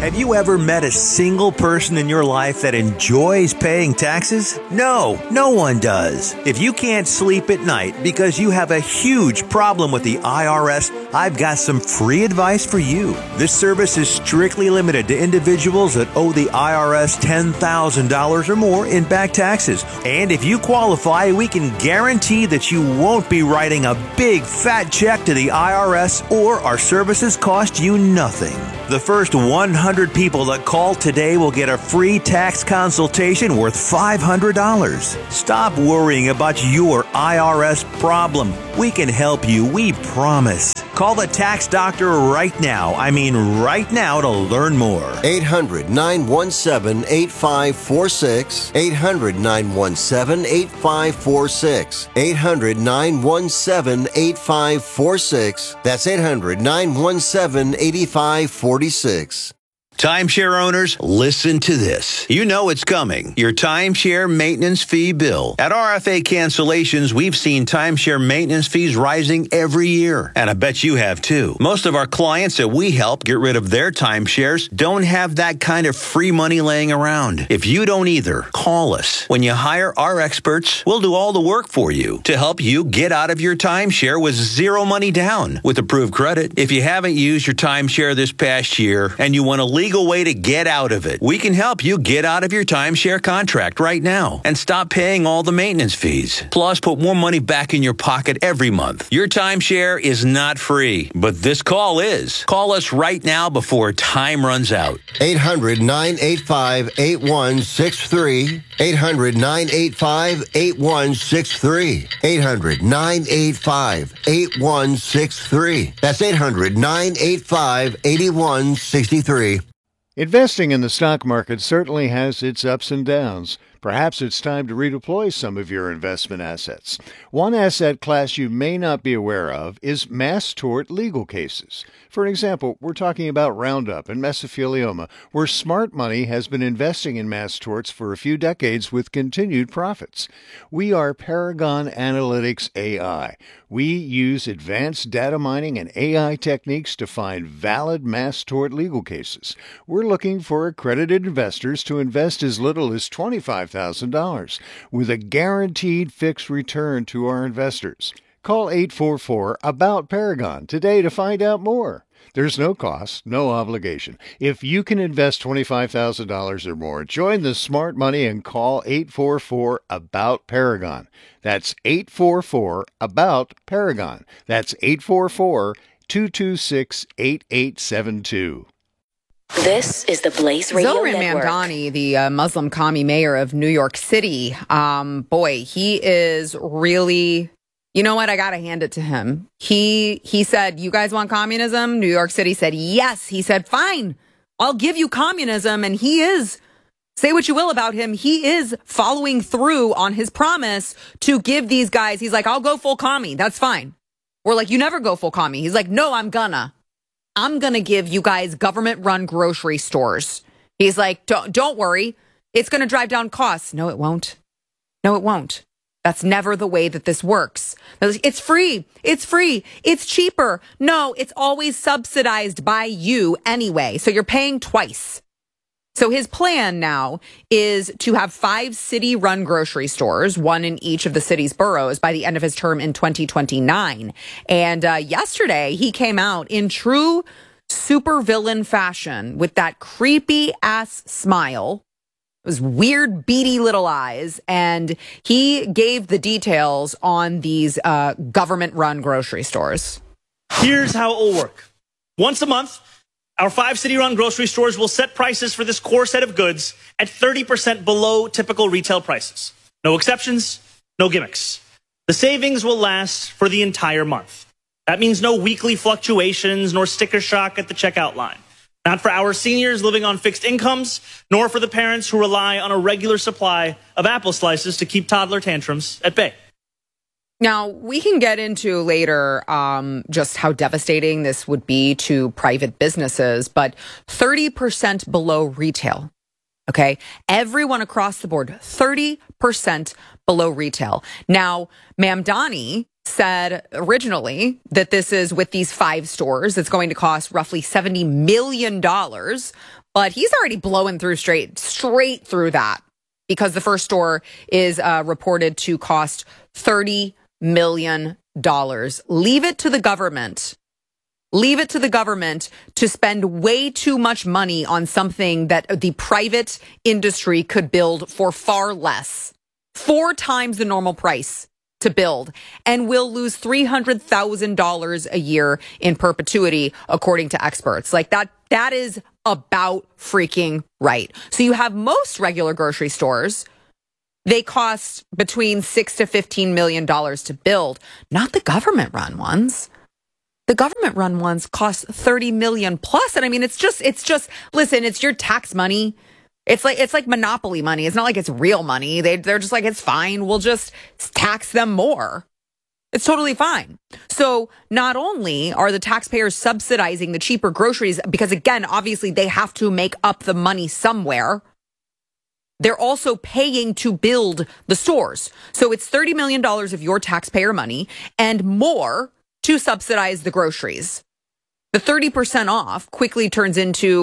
Have you ever met a single person in your life that enjoys paying taxes? No, no one does. If you can't sleep at night because you have a huge problem with the IRS, I've got some free advice for you. This service is strictly limited to individuals that owe the IRS $10,000 or more in back taxes. And if you qualify, we can guarantee that you won't be writing a big fat check to the IRS, or our services cost you nothing. The first 100 people that call today will get a free tax consultation worth $500. Stop worrying about your IRS problem. We can help you, we promise. Call the tax doctor right now. I mean right now, to learn more. 800-917-8546. 800-917-8546. 800-917-8546. That's 800-917-8546. Timeshare owners, listen to this. You know it's coming. Your timeshare maintenance fee bill. At RFA Cancellations, we've seen timeshare maintenance fees rising every year. And I bet you have too. Most of our clients that we help get rid of their timeshares don't have that kind of free money laying around. If you don't either, call us. When you hire our experts, we'll do all the work for you to help you get out of your timeshare with zero money down with approved credit. If you haven't used your timeshare this past year and you want a legal way to get out of it, we can help you get out of your timeshare contract right now and stop paying all the maintenance fees. Plus, put more money back in your pocket every month. Your timeshare is not free, but this call is. Call us right now before time runs out. 800-985-8163. 800-985-8163. 800-985-8163. That's 800-985-8163. Investing in the stock market certainly has its ups and downs. Perhaps it's time to redeploy some of your investment assets. One asset class you may not be aware of is mass tort legal cases. For example, we're talking about Roundup and mesothelioma, where smart money has been investing in mass torts for a few decades with continued profits. We are Paragon Analytics AI. We use advanced data mining and AI techniques to find valid mass tort legal cases. We're looking for accredited investors to invest as little as $25,000 with a guaranteed fixed return to our investors. Call 844-ABOUT-PARAGON today to find out more. There's no cost, no obligation. If you can invest $25,000 or more, join the smart money and call 844-ABOUT-PARAGON. That's 844-ABOUT-PARAGON. That's 844-226-8872. This is the Blaze Radio Zohran Network. Mamdani, the Muslim commie mayor of New York City, he is really... You know what? I got to hand it to him. He said, you guys want communism? New York City said, yes. He said, fine, I'll give you communism. And he is, say what you will about him, he is following through on his promise to give these guys, he's like, I'll go full commie. That's fine. We're like, you never go full commie. He's like, no, I'm gonna give you guys government-run grocery stores. He's like, don't worry. It's going to drive down costs. No, it won't. No, it won't. That's never the way that this works. It's free. It's free. It's cheaper. No, it's always subsidized by you anyway. So you're paying twice. So his plan now is to have 5 city-run grocery stores, one in each of the city's boroughs, by the end of his term in 2029. And yesterday, he came out in true supervillain fashion with that creepy-ass smile, those weird, beady little eyes, and he gave the details on these government-run grocery stores. Here's how it will work. Once a month, our 5 city-run grocery stores will set prices for this core set of goods at 30% below typical retail prices. No exceptions, no gimmicks. The savings will last for the entire month. That means no weekly fluctuations nor sticker shock at the checkout line. Not for our seniors living on fixed incomes, nor for the parents who rely on a regular supply of apple slices to keep toddler tantrums at bay. Now, we can get into later just how devastating this would be to private businesses, but 30% below retail, okay? Everyone across the board, 30% below retail. Now, Mamdani said originally that this is with these 5 stores. It's going to cost roughly $70 million, but he's already blowing through straight through that because the first store is reported to cost $30 million. Leave it to the government. Leave it to the government to spend way too much money on something that the private industry could build for far less, 4 times the normal price to build, and will lose $300,000 a year in perpetuity, according to experts. Like that is about freaking right. So you have most regular grocery stores, they cost between $6 to $15 million to build, not the government-run ones. The government-run ones cost $30 million plus. And I mean, it's just, listen, it's your tax money. It's like monopoly money. It's not like it's real money. They're just like, it's fine. We'll just tax them more. It's totally fine. So not only are the taxpayers subsidizing the cheaper groceries, because again, obviously they have to make up the money somewhere, they're also paying to build the stores. So it's $30 million of your taxpayer money and more to subsidize the groceries. The 30% off quickly turns into